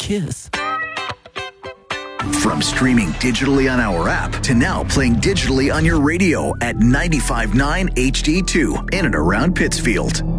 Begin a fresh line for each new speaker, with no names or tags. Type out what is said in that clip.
kiss.
From streaming digitally on our app to now playing digitally on your radio at 95.9 HD2 in and around Pittsfield.